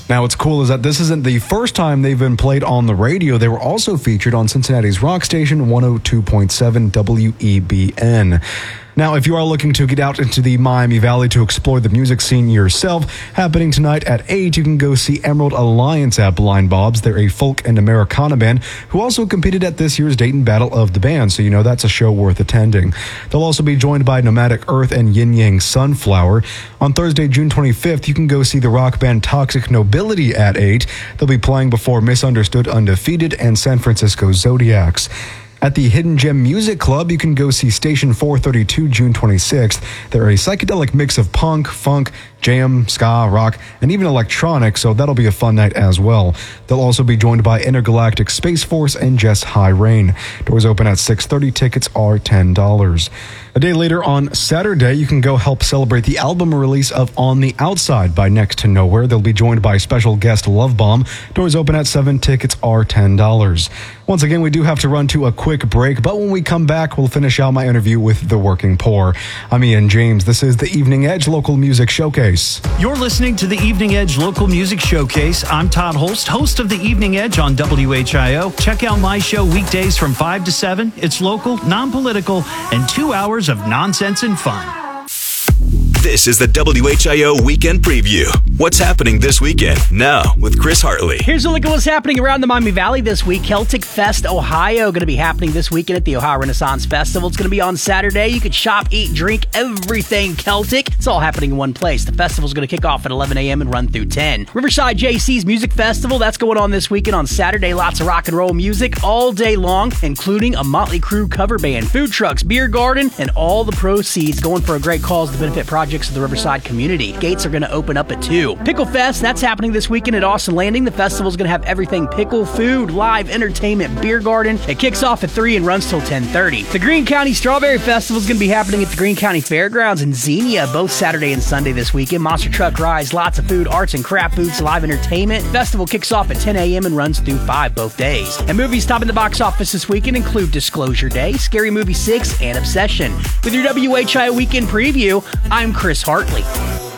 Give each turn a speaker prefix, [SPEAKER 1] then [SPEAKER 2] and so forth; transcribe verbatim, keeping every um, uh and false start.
[SPEAKER 1] Now, what's cool is that this isn't the first time they've been played on the radio. They were also featured on Cincinnati's rock station one oh two point seven W E B N. Now, if you are looking to get out into the Miami Valley to explore the music scene yourself, happening tonight at eight, you can go see Emerald Alliance at Blind Bob's. They're a folk and Americana band who also competed at this year's Dayton Battle of the Bands, so you know that's a show worth attending. They'll also be joined by Nomadic Earth and Yin Yang Sunflower. On Thursday, June twenty-fifth, you can go see the rock band Toxic Nobility at eight. They'll be playing before Misunderstood Undefeated and San Francisco Zodiacs. At the Hidden Gem Music Club, you can go see Station four thirty-two June twenty-sixth. They're a psychedelic mix of punk, funk, jam, ska, rock, and even electronic, so that'll be a fun night as well. They'll also be joined by Intergalactic Space Force and Jess High Rain. Doors open at six thirty. Tickets are ten dollars. A day later on Saturday, you can go help celebrate the album release of On the Outside by Next to Nowhere. They'll be joined by special guest Love Bomb. Doors open at seven. Tickets are ten dollars. Once again, we do have to run to a quick break, but when we come back, we'll finish out my interview with the Working Poor. I'm Ian James. This is the Evening Edge Local Music Showcase.
[SPEAKER 2] You're listening to the Evening Edge Local Music Showcase. I'm Todd Holst, host of the Evening Edge on W H I O. Check out my show weekdays from five to seven. It's local, non-political, and two hours of nonsense and fun.
[SPEAKER 3] This is the W H I O Weekend Preview. What's happening this weekend? Now, with Chris Hartley.
[SPEAKER 4] Here's a look at what's happening around the Miami Valley this week. Celtic Fest Ohio going to be happening this weekend at the Ohio Renaissance Festival. It's going to be on Saturday. You can shop, eat, drink, everything Celtic. It's all happening in one place. The festival's going to kick off at eleven a.m. and run through ten. Riverside J C's Music Festival, that's going on this weekend on Saturday. Lots of rock and roll music all day long, including a Motley Crue cover band, food trucks, beer garden, and all the proceeds going for a great cause to benefit projects of the Riverside community. Gates are going to open up at two. Pickle Fest, that's happening this weekend at Austin Landing. The festival's going to have everything pickle, food, live entertainment, beer garden. It kicks off at three and runs till ten thirty. The Greene County Strawberry Festival is going to be happening at the Greene County Fairgrounds in Xenia both Saturday and Sunday this weekend. Monster truck rides, lots of food, arts and craft booths, live entertainment. Festival kicks off at ten a.m. and runs through five both days. And movies topping the box office this weekend include Disclosure Day, Scary Movie six, and Obsession. With your W H I O Weekend Preview, I'm Chris Hartley.